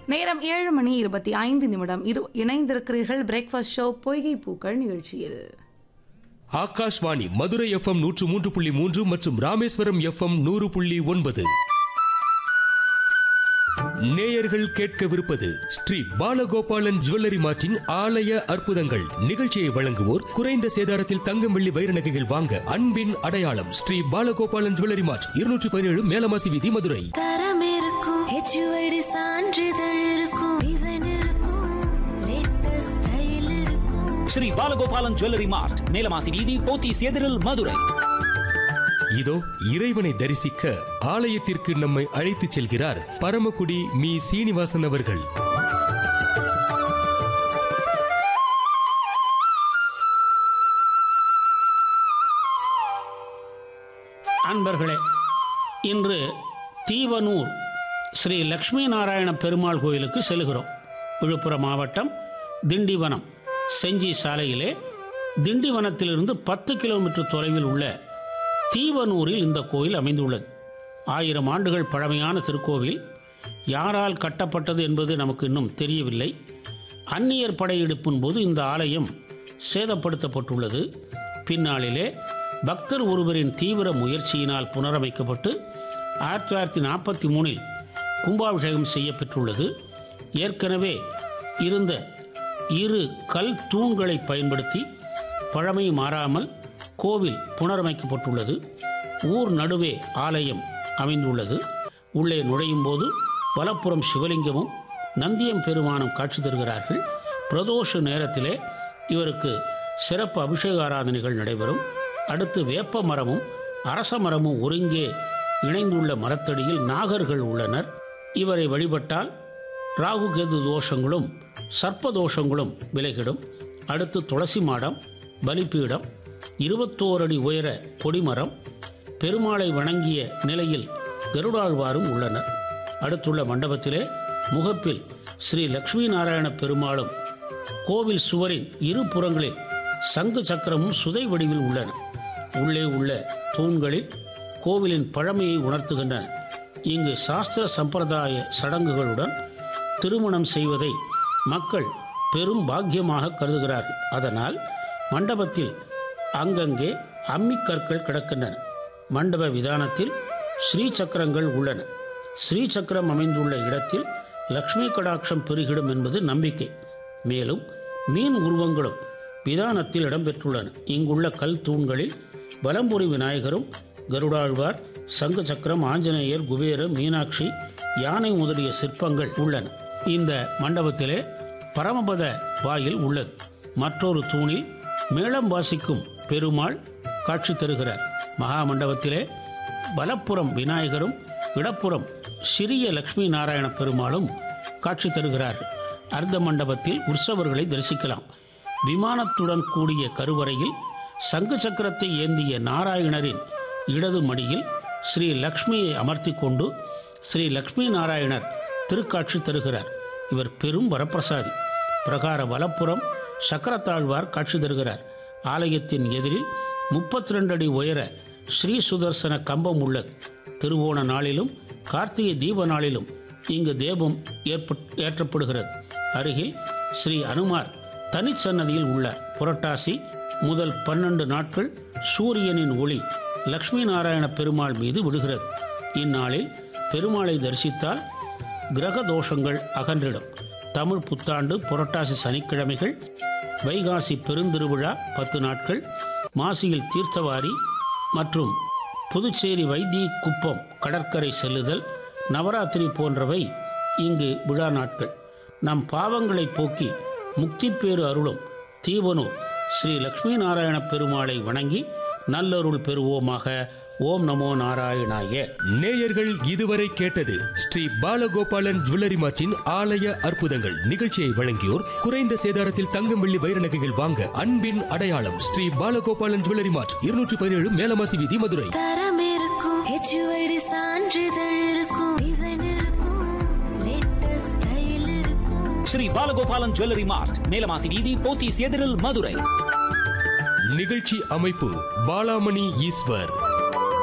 நேரம் 7:25 இணைந்திருக்கிறீர்கள் breakfast show பொய்கை பூக்கள் நிகழ்ச்சியில். ஆகாஷ்வாணி மதுரை எஃப்எம் 103.3 மற்றும் ராமேஸ்வரம் எஃப்எம் 100.9. நேயர்கள் கேட்கவிருப்பது ஸ்ரீ பாலகோபாலன் ஜுவல்லரி மார்ட்டின் ஆலய அற்புதங்கள். நிகழ்ச்சியை வழங்குவோர் குறைந்த சேதாரத்தில் தங்கம் வெள்ளி வைர நகைகள் வாங்க அன்பின் அடையாளம் ஸ்ரீ பாலகோபாலன் ஜுவல்லரி மார்ட், 217 மேலமாசி வீதி, மதுரை. தரம் இருக்கும், HUID சான்றிதழ் இருக்கும், டிசைன் இருக்கும், லேட்டஸ்ட் ஸ்டைல் இருக்கும். ஸ்ரீ பாலகோபாலன் ஜுவல்லரி மார்ட், மேலமாசி வீதி, போத்தீஸ் எதிரில், மதுரை. இதோ இறைவனை தரிசிக்க ஆலயத்திற்கு நம்மை அழைத்துச் செல்கிறார் பரமக்குடி மீ சீனிவாசன் அவர்கள். அன்பர்களே, இன்று தீவனூர் ஸ்ரீ லக்ஷ்மி நாராயண பெருமாள் கோயிலுக்கு செல்கிறோம். விழுப்புரம் மாவட்டம் திண்டிவனம் செஞ்சி சாலையிலே திண்டிவனத்திலிருந்து 10 கிலோமீட்டர் தொலைவில் உள்ள தீவனூரில் இந்த கோயில் அமைந்துள்ளது. 1000 ஆண்டுகள் பழமையான திருக்கோவில். யாரால் கட்டப்பட்டது என்பது நமக்கு இன்னும் தெரியவில்லை. அந்நியர் படையெடுப்பின் போது இந்த ஆலயம் சேதப்படுத்தப்பட்டுள்ளது. பின்னாளிலே பக்தர் ஒருவரின் தீவிர முயற்சியினால் புனரமைக்கப்பட்டு 1943 கும்பாபிஷேகம் செய்யப்பெற்றுள்ளது. ஏற்கனவே இருந்த 2 கல் தூண்களை பயன்படுத்தி பழமை மாறாமல் கோவில் புனரமைக்கப்பட்டுள்ளது. ஊர் நடுவே ஆலயம் அமைந்துள்ளது. உள்ளே நுழையும் போது வலப்புறம் சிவலிங்கமும் நந்தியம் பெருமானும் காட்சி தருகிறார்கள். பிரதோஷ நேரத்திலே இவருக்கு சிறப்பு அபிஷேக ஆராதனைகள் நடைபெறும். அடுத்து வேப்ப மரமும் அரச மரமும் ஒருங்கே இணைந்துள்ள மரத்தடியில் நாகர்கள் உள்ளனர். இவரை வழிபட்டால் ராகு கேது தோஷங்களும் சர்ப்ப தோஷங்களும் விலகிடும். அடுத்து துளசி மாடம், பலிபீடம், 21 அடி உயர கொடிமரம், பெருமாளை வணங்கிய நிலையில் கருடாழ்வாரும் உள்ளனர். அடுத்துள்ள மண்டபத்திலே முகப்பில் ஸ்ரீ லக்ஷ்மி நாராயண பெருமாளும் கோவில் சுவரின் 2 புறங்களில் சங்கு சக்கரமும் சுதை வடிவில் உள்ளன. உள்ளே உள்ள தூண்களில் கோவிலின் பழமையை உணர்த்துகின்றன. இங்கு சாஸ்திர சம்பிரதாய சடங்குகளுடன் திருமணம் செய்வதை மக்கள் பெரும் பாக்கியமாக கருதுகிறார்கள். அதனால் மண்டபத்தில் அங்கங்கே அம்மிக்கற்கள் கிடக்கின்றன. மண்டப விதானத்தில் ஸ்ரீ சக்கரங்கள் உள்ளன. ஸ்ரீ சக்கரம் அமைந்துள்ள இடத்தில் லக்ஷ்மி கடாட்சம் பெருகிடும் என்பது நம்பிக்கை. மேலும் மீன் உருவங்களும் விதானத்தில் இடம்பெற்றுள்ளன. இங்குள்ள கல் தூண்களில் வலம்புரி விநாயகரும் கருடாழ்வார், சங்கு சக்கரம், ஆஞ்சநேயர், குபேரர், மீனாட்சி, யானை முதலிய சிற்பங்கள் உள்ளன. இந்த மண்டபத்திலே பரமபத வாயில் உள்ளது. மற்றொரு தூணில் மேளம் வாசிக்கும் பெருமாள் காட்சி தருகிறார். மகா மண்டபத்திலே வலப்புறம் விநாயகரும் இடப்புறம் சிறிய லக்ஷ்மி நாராயண பெருமாளும் காட்சி தருகிறார்கள். அர்த்த மண்டபத்தில் உற்சவர்களை தரிசிக்கலாம். விமானத்துடன் கூடிய கருவறையில் சங்கு சக்கரத்தை ஏந்திய நாராயணரின் இடது மடியில் ஸ்ரீ லக்ஷ்மியை அமர்த்தி கொண்டு ஸ்ரீ லக்ஷ்மி நாராயணர் திருக்காட்சி தருகிறார். இவர் பெரும் வரப்பிரசாதி. பிரகார வலப்புறம் சக்கரத்தாழ்வார் காட்சி தருகிறார். ஆலயத்தின் எதிரில் 32 அடி உயர ஸ்ரீ சுதர்சன கம்பம் உள்ளது. திருவோண நாளிலும் கார்த்திகை தீப நாளிலும் இங்கு தேபம் ஏற்றப்படுகிறது. அருகில் ஸ்ரீ அனுமார் தனிச்சன்னதியில் உள்ளார். புரட்டாசி முதல் 12 நாட்கள் சூரியனின் ஒளி லக்ஷ்மி நாராயண பெருமாள் மீது விடுகிறது. இந்நாளில் பெருமாளை தரிசித்தால் கிரக தோஷங்கள் அகன்றிடும். தமிழ் புத்தாண்டு புரட்டாசி சனிக்கிழமைகள், வைகாசி பெருந்திருவிழா 10 நாட்கள், மாசியில் தீர்த்தவாரி மற்றும் புதுச்சேரி வைத்திய குப்பம் கடற்கரை செல்லுதல், நவராத்திரி போன்றவை இங்கு விழா நாட்கள். நம் பாவங்களை போக்கி முக்திப்பேறு அருளும் தீவனூர் ஸ்ரீ லக்ஷ்மி நாராயண பெருமாளை வணங்கி நல்லருள் பெறுவோமாக. ஓம் நமோ நாராயணாய. நேயர்கள் இதுவரை கேட்டது ஸ்ரீ பாலகோபாலன் ஜுவல்லரி மார்ட்டின் ஆலய அற்புதங்கள். நிகழ்ச்சியை வழங்கியோர் குறைந்த சேதாரத்தில் தங்கம் வெள்ளி வைர நகைகள் வாங்க அன்பின் அடையாளம் ஸ்ரீ பாலகோபாலன் ஜுவல்லரி மார்ட், 217 மேலமாசி வீதி, மதுரை. தரம் இருக்கும், HUID சான்றிதழ் இருக்கும், டிசைன் இருக்கும், லேட்டஸ்ட் ஸ்டைல் இருக்கும். ஸ்ரீ பாலகோபாலன் ஜுவல்லரி மார்ட், மேலமாசி வீதி, போத்தீஸ் எதிரில், மதுரை. நிகழ்ச்சி அமைப்பு பாலாமணி ஈஸ்வர்.